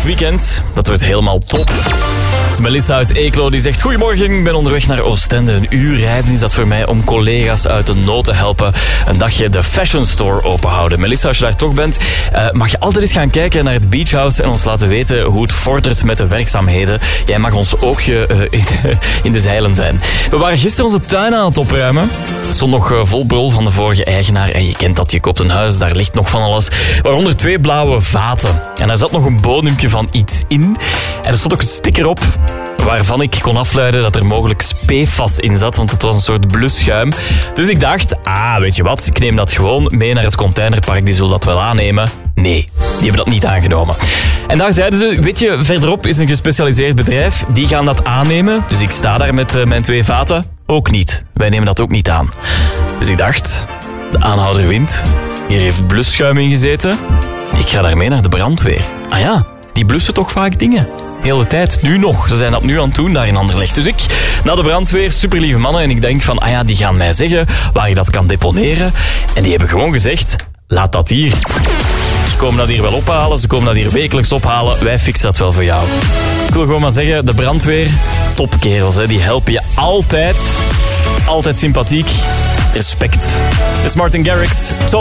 het weekend. Dat wordt helemaal top. Het is Melissa uit Eeklo die zegt... Goedemorgen, ik ben onderweg naar Oostende. Een uur rijden is dat voor mij om collega's uit de nood te helpen. Een dagje de Fashion Store openhouden. Melissa, als je daar toch bent, mag je altijd eens gaan kijken naar het Beach House en ons laten weten hoe het vordert met de werkzaamheden. Jij mag ons oogje in de zeilen zijn. We waren gisteren onze tuin aan het opruimen. Het stond nog vol brol van de vorige eigenaar. En je kent dat, je koopt een huis, daar ligt nog van alles. Waaronder 2 blauwe vaten. En er zat nog een bodempje van iets in. En er stond ook een sticker op waarvan ik kon afleiden dat er mogelijk PFAS in zat, want het was een soort blusschuim. Dus ik dacht, weet je wat, ik neem dat gewoon mee naar het containerpark, die zullen dat wel aannemen. Nee, die hebben dat niet aangenomen. En daar zeiden ze, weet je, verderop is een gespecialiseerd bedrijf, die gaan dat aannemen. Dus ik sta daar met mijn 2 vaten, ook niet. Wij nemen dat ook niet aan. Dus ik dacht, de aanhouder wint, hier heeft blusschuim in gezeten, ik ga daarmee naar de brandweer. Ah ja, die blussen toch vaak dingen. Hele tijd, nu nog. Ze zijn dat nu aan het doen daar in Anderlecht. Dus ik naar de brandweer, superlieve mannen. En ik denk van, die gaan mij zeggen waar ik dat kan deponeren. En die hebben gewoon gezegd, laat dat hier. Ze komen dat hier wel ophalen, ze komen dat hier wekelijks ophalen. Wij fixen dat wel voor jou. Ik wil gewoon maar zeggen, de brandweer, topkerels, die helpen je altijd. Altijd sympathiek. Respect. Dit is Martin Garrix.